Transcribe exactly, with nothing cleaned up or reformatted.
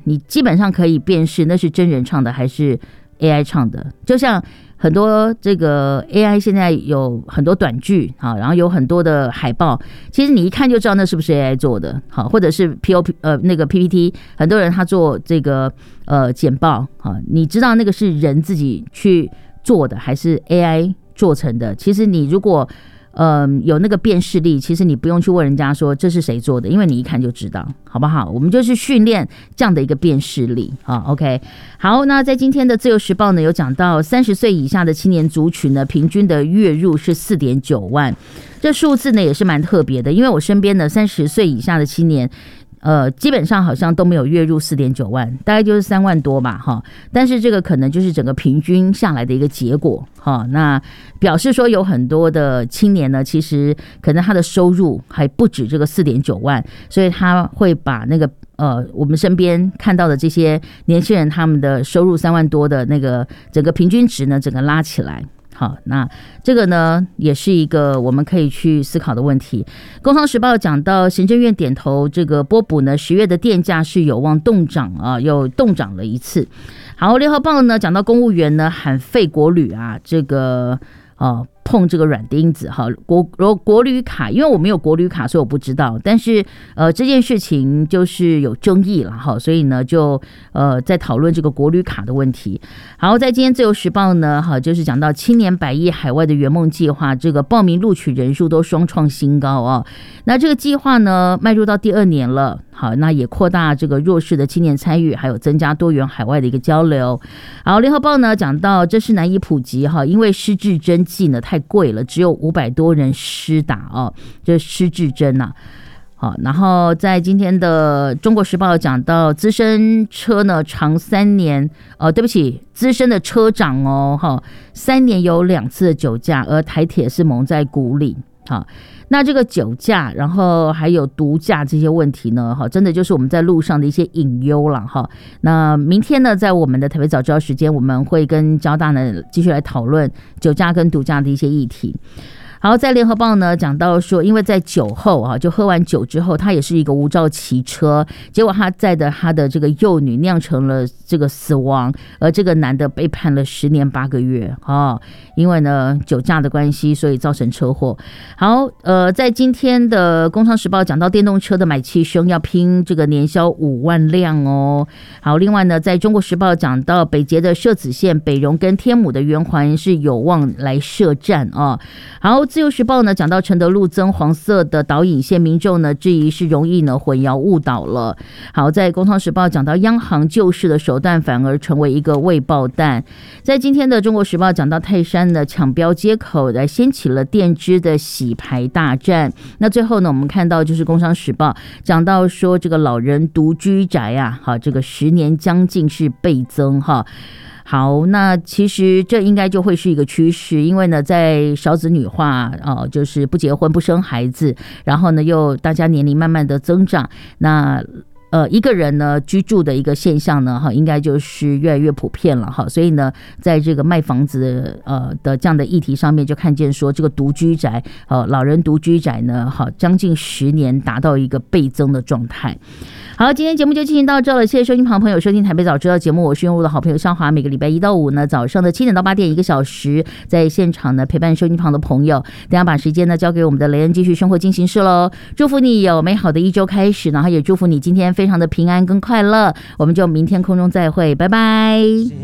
你基本上可以辨识那是真人唱的还是 A I 唱的。就像很多这个 A I 现在有很多短剧啊，然后有很多的海报，其实你一看就知道那是不是 A I 做的，好，或者是 P O P 呃那个 P P T， 很多人他做这个呃简报啊，你知道那个是人自己去做的还是 A I 做成的？其实你如果呃，有那个辨识力，其实你不用去问人家说这是谁做的，因为你一看就知道，好不好？我们就是训练这样的一个辨识力啊。OK， 好，那在今天的自由时报呢，有讲到三十岁以下的青年族群呢，平均的月入是 四点九万，这数字呢也是蛮特别的，因为我身边的三十岁以下的青年。呃，基本上好像都没有月入 四点九万，大概就是三万多吧哈。但是这个可能就是整个平均下来的一个结果哈。那表示说有很多的青年呢，其实可能他的收入还不止这个 四点九万，所以他会把那个呃我们身边看到的这些年轻人他们的收入三万多的那个整个平均值呢，整个拉起来。好，那这个呢也是一个我们可以去思考的问题。工商时报讲到行政院点头这个拨补呢，十月的电价是有望动涨啊，又动涨了一次。好，联合报呢讲到公务员呢喊废国旅啊，这个哦碰这个软钉子哈，国国旅卡，因为我没有国旅卡，所以我不知道。但是呃这件事情就是有争议了哈，所以呢就呃在讨论这个国旅卡的问题。好，在今天自由时报呢哈，就是讲到青年百亿海外的圆梦计划，这个报名录取人数都双创新高啊。那这个计划呢迈入到第二年了，好，那也扩大这个弱势的青年参与，还有增加多元海外的一个交流。好，联合报呢讲到这是难以普及哈，因为失智针剂呢太贵了，只有五百多人施打哦，这失智针啊。好，然后在今天的中国时报讲到资深车呢长三年，哦，对不起，资深的车长哦，哈，三年有两次的酒驾，而台铁是蒙在鼓里。好，那这个酒驾，然后还有毒驾这些问题呢，哈，真的就是我们在路上的一些隐忧了哈。那明天呢，在我们的台北早知道时间，我们会跟交大呢继续来讨论酒驾跟毒驾的一些议题。好，在联合报呢讲到说，因为在酒后啊，就喝完酒之后，他也是一个无照骑车，结果他载的他的这个幼女酿成了这个死亡，而这个男的被判了十年八个月啊，因为呢酒驾的关系，所以造成车祸。好，呃，在今天的工商时报讲到电动车的买气声要拼这个年销五万辆哦。好，另外呢，在中国时报讲到北捷的社子线北荣跟天母的圆环是有望来设站啊。好。自由时报呢讲到承德路增黄色的导引线，民众呢质疑是容易呢混淆误导了。好，在工商时报讲到央行救市的手段反而成为一个未爆弹。在今天的中国时报讲到泰山的抢标街口来掀起了电支的洗牌大战。那最后呢，我们看到就是工商时报讲到说这个老人独居宅啊，好，这个十年将近是倍增哈。好，那其实这应该就会是一个趋势，因为呢，在少子女化，哦，就是不结婚不生孩子，然后呢，又大家年龄慢慢的增长，那呃，一个人呢居住的一个现象呢，哈，应该就是越来越普遍了哈。所以呢，在这个卖房子呃的这样的议题上面，就看见说这个独居宅，呃，老人独居宅呢，好，将近十年达到一个倍增的状态。好，今天节目就进行到这了，谢谢收听旁朋友收听台北早知道节目，我是用我的好朋友肖华，每个礼拜一到五呢早上的七点到八点一个小时，在现场呢陪伴收听旁的朋友，等下把时间呢交给我们的雷恩继续生活进行式喽。祝福你有美好的一周开始，然后也祝福你今天非常的平安跟快乐，我们就明天空中再会，拜拜。